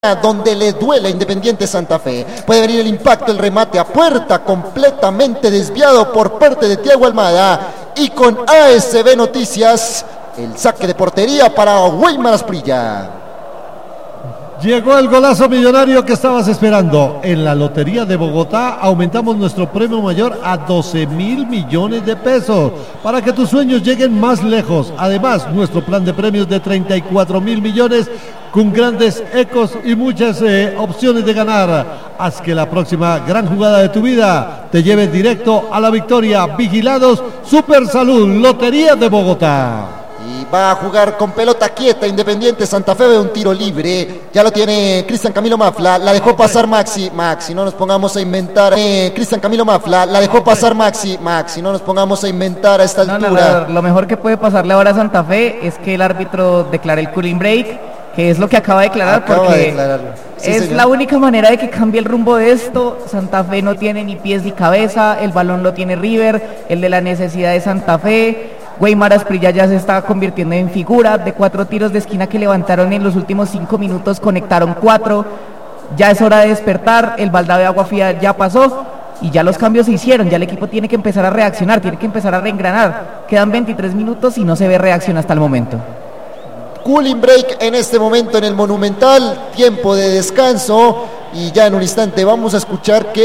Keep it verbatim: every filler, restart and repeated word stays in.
donde le duele a Independiente Santa Fe. Puede venir el impacto, el remate a puerta, completamente desviado por parte de Thiago Almada. Y con A S B Noticias, el saque de portería para Weimar Asprilla. Llegó el golazo millonario que estabas esperando. En la Lotería de Bogotá aumentamos nuestro premio mayor a doce mil millones de pesos para que tus sueños lleguen más lejos. Además, nuestro plan de premios de treinta y cuatro mil millones con grandes ecos y muchas eh, opciones de ganar. Haz que la próxima gran jugada de tu vida te lleve directo a la victoria. Vigilados Super Salud, Lotería de Bogotá. Y va a jugar con pelota quieta Independiente Santa Fe de un tiro libre. Ya lo tiene Cristian Camilo Mafla. La dejó pasar Maxi. Maxi, no nos pongamos a inventar. Eh, Cristian Camilo Mafla. La dejó pasar Maxi. Maxi, no nos pongamos a inventar a esta no, altura. No, no, lo mejor que puede pasarle ahora a Santa Fe es que el árbitro declare el cooling break, que es lo que acaba de declarar, acaba porque de declararlo. Sí, es señor. La única manera de que cambie el rumbo de esto. Santa Fe no tiene ni pies ni cabeza. El balón lo tiene River, el de la necesidad de Santa Fe. Weimar Asprilla ya se está convirtiendo en figura. De cuatro tiros de esquina que levantaron en los últimos cinco minutos, conectaron cuatro. Ya es hora de despertar. El baldado de agua fría ya pasó y ya los cambios se hicieron. Ya el equipo tiene que empezar a reaccionar, tiene que empezar a reengranar. Quedan veintitrés minutos y no se ve reacción hasta el momento. Cooling break en este momento en el Monumental. Tiempo de descanso. Y ya en un instante vamos a escuchar que